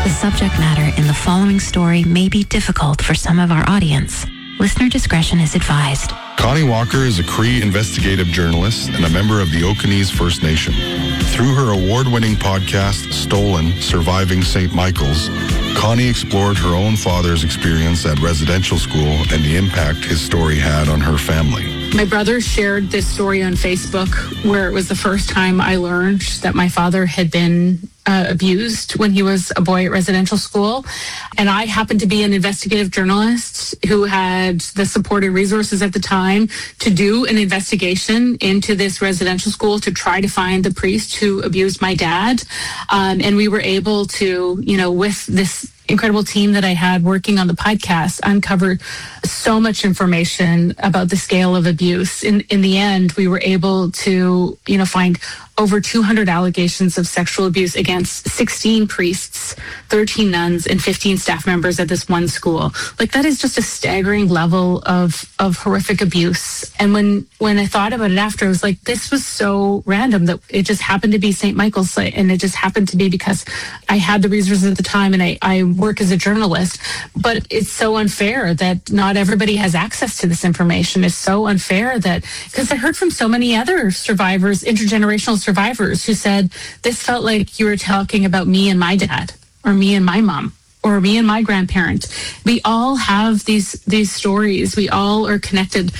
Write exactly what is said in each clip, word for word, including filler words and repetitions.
The subject matter in the following story may be difficult for some of our audience. Listener discretion is advised. Connie Walker is a Cree investigative journalist and a member of the Okanese First Nation. Through her award-winning podcast, Stolen: Surviving Saint Michael's, Connie explored her own father's experience at residential school and the impact his story had on her family. My brother shared this story on Facebook where it was the first time I learned that my father had been uh, abused when he was a boy at residential school. And I happened to be an investigative journalist who had the support and resources at the time to do an investigation into this residential school to try to find the priest who abused my dad. Um, and we were able to, you know, with this incredible team that I had working on the podcast, uncovered so much information about the scale of abuse. In in the end, we were able to, you know, find over two hundred allegations of sexual abuse against sixteen priests, thirteen nuns, and fifteen staff members at this one school. Like, that is just a staggering level of of horrific abuse. And when when I thought about it after, I was like, this was so random that it just happened to be Saint Michael's, and it just happened to be because I had the resources at the time and I, I work as a journalist. But it's so unfair that not everybody has access to this information. It's so unfair that, because I heard from so many other survivors, intergenerational survivors, who said, this felt like you were talking about me and my dad, or me and my mom, or me and my grandparent. We all have these these stories. We all are connected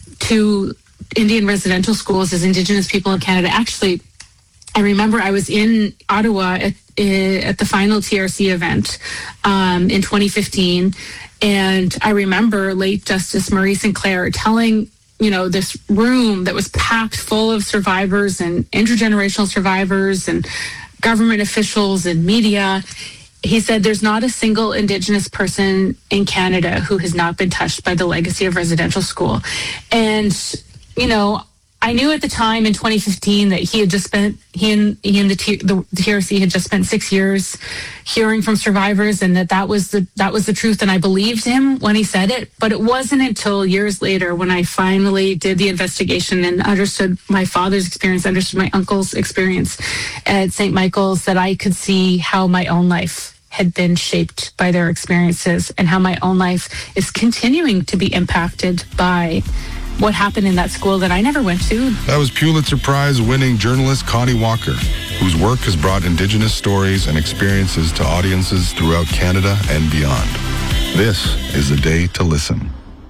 to Indian residential schools as Indigenous people in Canada. Actually, I remember I was in Ottawa at, at the final T R C event um, in twenty fifteen, and I remember late Justice Marie Sinclair telling, you know, this room that was packed full of survivors and intergenerational survivors and government officials and media. He said, there's not a single Indigenous person in Canada who has not been touched by the legacy of residential school. And, you know, I knew at the time in twenty fifteen that he had just spent, he and, he and the, T, the T R C had just spent six years hearing from survivors, and that that was the that was the truth. And I believed him when he said it. But it wasn't until years later when I finally did the investigation and understood my father's experience, understood my uncle's experience at Saint Michael's, that I could see how my own life had been shaped by their experiences, and how my own life is continuing to be impacted by what happened in that school that I never went to. That was Pulitzer Prize winning journalist Connie Walker, whose work has brought Indigenous stories and experiences to audiences throughout Canada and beyond. This is a day to listen.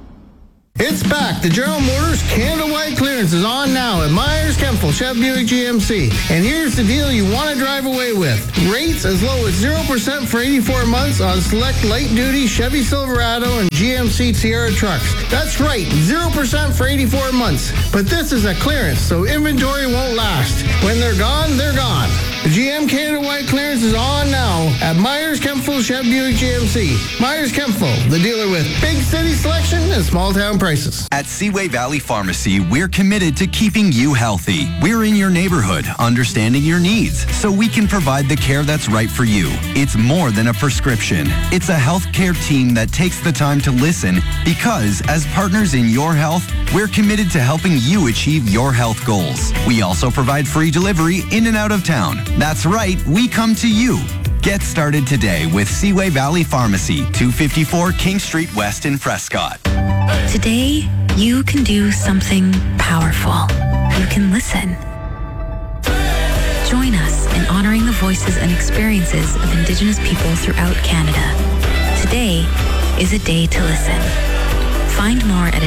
It's back. The General Motors Canada-wide clearance is on now at Myers Kempfel Chevy Buick G M C. And here's the deal you want to drive away with. Rates as low as zero percent for eighty-four months on select light-duty Chevy Silverado and G M C Sierra trucks. That's right, zero percent for eighty-four months. But this is a clearance, so inventory won't last. When they're gone, they're gone. The G M Canada-wide clearance is on now at Myers Kempfel Chevy Buick G M C. Myers Kempfel, the dealer with big city selection and small-town prices. At Seaway Valley Pharmacy, we're committed to keeping you healthy. We're in your neighborhood, understanding your needs, so we can provide the care that's right for you. It's more than a prescription. It's a healthcare team that takes the time to listen, because as partners in your health, we're committed to helping you achieve your health goals. We also provide free delivery in and out of town. That's right, we come to you. Get started today with Seaway Valley Pharmacy, two fifty-four King Street West in Prescott. Today, you can do something powerful. You can listen. Join us in honoring the voices and experiences of Indigenous people throughout Canada. Today is a day to listen. Find more at